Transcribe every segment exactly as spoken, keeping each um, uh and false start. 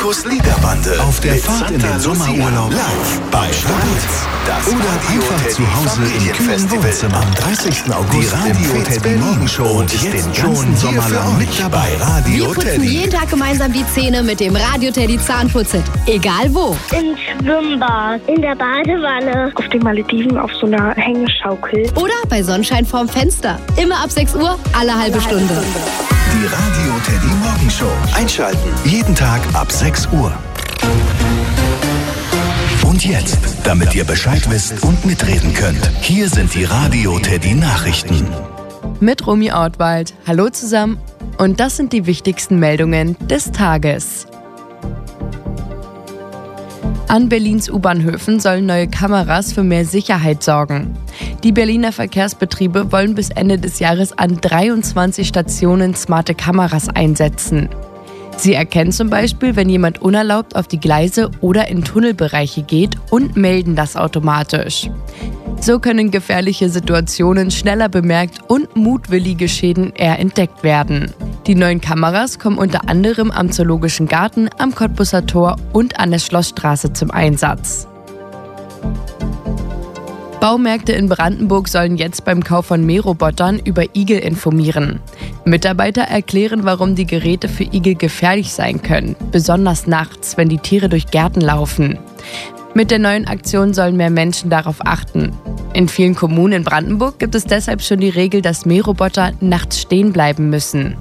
Markus Liederbande Auf der mit Fahrt in Santa den Sommerurlaub Lucia live bei Stadtblitz. Das oder Radio einfach Teddy zu Hause im kühlen Familienfestival Wohnzimmer. am dreißigsten Die August im Radio Fritz Teddy Berlin Morgenshow und ist jetzt den schon ganzen hier Sommer für lang mit euch dabei. bei Radio Wir putzen Teddy. jeden Tag gemeinsam die Zähne mit dem Radio Teddy Zahnputzit. Egal wo. Im Schwimmbad, in der Badewanne, auf den Malediven auf so einer Hängeschaukel. Oder bei Sonnenschein vorm Fenster. Immer ab sechs Uhr, alle halbe Stunde. Die Radio Teddy Morgenshow. Einschalten. Jeden Tag ab sechs Uhr. Und jetzt, damit ihr Bescheid wisst und mitreden könnt, hier sind die Radio Teddy Nachrichten. Mit Romy Ortwald. Hallo zusammen. Und das sind die wichtigsten Meldungen des Tages. An Berlins U-Bahnhöfen sollen neue Kameras für mehr Sicherheit sorgen. Die Berliner Verkehrsbetriebe wollen bis Ende des Jahres an dreiundzwanzig Stationen smarte Kameras einsetzen. Sie erkennen zum Beispiel, wenn jemand unerlaubt auf die Gleise oder in Tunnelbereiche geht und melden das automatisch. So können gefährliche Situationen schneller bemerkt und mutwillige Schäden eher entdeckt werden. Die neuen Kameras kommen unter anderem am Zoologischen Garten, am Cottbusser Tor und an der Schlossstraße zum Einsatz. Baumärkte in Brandenburg sollen jetzt beim Kauf von Mährobotern über Igel informieren. Mitarbeiter erklären, warum die Geräte für Igel gefährlich sein können, besonders nachts, wenn die Tiere durch Gärten laufen. Mit der neuen Aktion sollen mehr Menschen darauf achten. In vielen Kommunen in Brandenburg gibt es deshalb schon die Regel, dass Mähroboter nachts stehen bleiben müssen.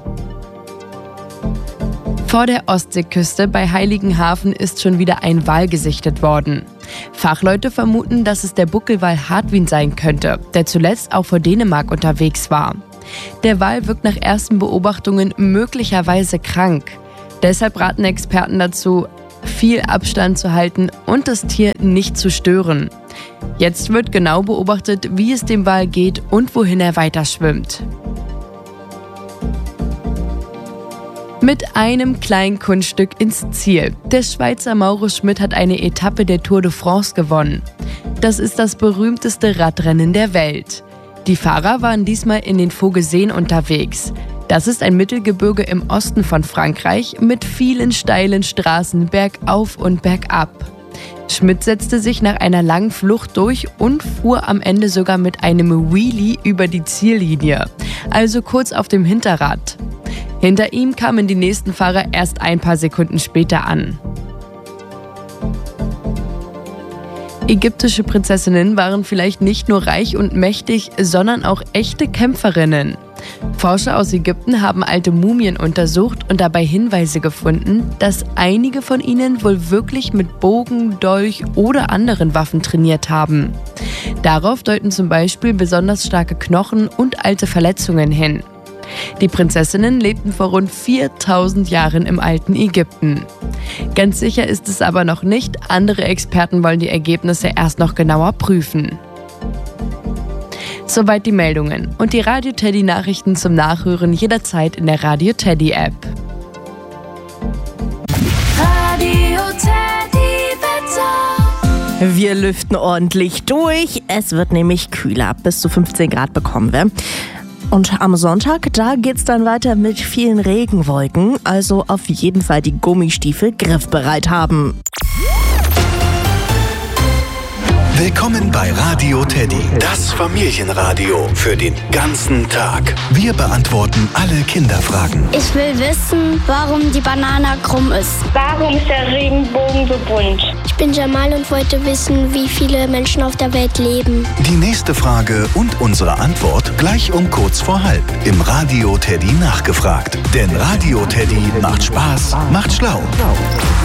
Vor der Ostseeküste bei Heiligenhafen ist schon wieder ein Wal gesichtet worden. Fachleute vermuten, dass es der Buckelwal Hartwin sein könnte, der zuletzt auch vor Dänemark unterwegs war. Der Wal wirkt nach ersten Beobachtungen möglicherweise krank. Deshalb raten Experten dazu, viel Abstand zu halten und das Tier nicht zu stören. Jetzt wird genau beobachtet, wie es dem Wal geht und wohin er weiter schwimmt. Mit einem kleinen Kunststück ins Ziel. Der Schweizer Mauro Schmid hat eine Etappe der Tour de France gewonnen. Das ist das berühmteste Radrennen der Welt. Die Fahrer waren diesmal in den Vogelseen unterwegs. Das ist ein Mittelgebirge im Osten von Frankreich mit vielen steilen Straßen bergauf und bergab. Schmid setzte sich nach einer langen Flucht durch und fuhr am Ende sogar mit einem Wheelie über die Ziellinie, also kurz auf dem Hinterrad. Hinter ihm kamen die nächsten Fahrer erst ein paar Sekunden später an. Ägyptische Prinzessinnen waren vielleicht nicht nur reich und mächtig, sondern auch echte Kämpferinnen. Forscher aus Ägypten haben alte Mumien untersucht und dabei Hinweise gefunden, dass einige von ihnen wohl wirklich mit Bogen, Dolch oder anderen Waffen trainiert haben. Darauf deuten zum Beispiel besonders starke Knochen und alte Verletzungen hin. Die Prinzessinnen lebten vor rund viertausend Jahren im alten Ägypten. Ganz sicher ist es aber noch nicht. Andere Experten wollen die Ergebnisse erst noch genauer prüfen. Soweit die Meldungen und die Radio Teddy Nachrichten zum Nachhören jederzeit in der Radio Teddy App. Radio Teddy Wetter. Wir lüften ordentlich durch. Es wird nämlich kühler. Bis zu fünfzehn Grad bekommen wir. Und am Sonntag, da geht's dann weiter mit vielen Regenwolken. Also auf jeden Fall die Gummistiefel griffbereit haben. Willkommen bei Radio Teddy, das Familienradio für den ganzen Tag. Wir beantworten alle Kinderfragen. Ich will wissen, warum die Banane krumm ist. Warum ist der Regenbogen so bunt? Ich bin Jamal und wollte wissen, wie viele Menschen auf der Welt leben. Die nächste Frage und unsere Antwort gleich um kurz vor halb im Radio Teddy nachgefragt. Denn Radio Teddy macht Spaß, macht schlau.